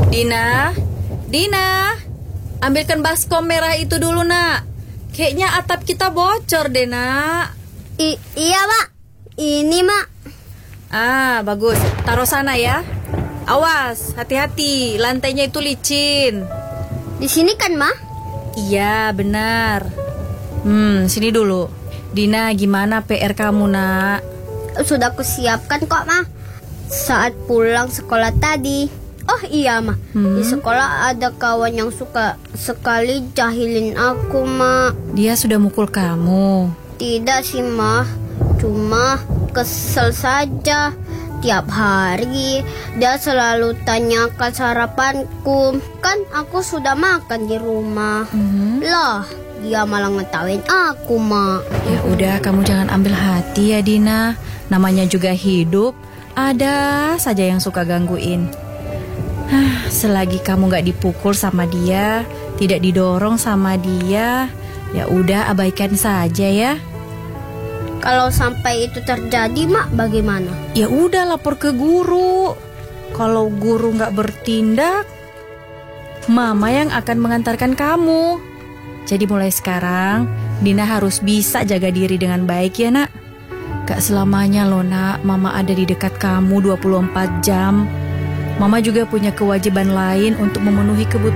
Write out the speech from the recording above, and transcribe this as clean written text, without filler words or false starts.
Dina, Dina, ambilkan baskom merah itu dulu, nak. Kayaknya atap kita bocor deh, nak. Iya, Mak. Ini, Mak. Ah, bagus. Taruh sana ya. Awas, hati-hati. Lantainya itu licin. Di sini kan, Mak? Iya, benar. Sini dulu. Dina, gimana PR kamu, nak? Sudah kusiapkan kok, Mak. Saat pulang sekolah tadi. Oh iya, Mak. Di sekolah ada kawan yang suka sekali jahilin aku, Mak. Dia sudah mukul kamu? Tidak sih, Mak. Cuma kesel saja. Tiap hari dia selalu tanyakan sarapanku. Kan aku sudah makan di rumah. Lah, dia malah ngetawain aku, Mak. Ya udah, kamu jangan ambil hati ya, Dina. Namanya juga hidup. Ada saja yang suka gangguin. Selagi kamu gak dipukul sama dia, tidak didorong sama dia, ya udah abaikan saja ya. Kalau sampai itu terjadi, Mak, bagaimana? Ya udah lapor ke guru. Kalau guru gak bertindak, Mama yang akan mengantarkan kamu. Jadi mulai sekarang, Dina harus bisa jaga diri dengan baik ya, nak. Gak selamanya loh, nak, Mama ada di dekat kamu 24 jam. Mama juga punya kewajiban lain untuk memenuhi kebutuhan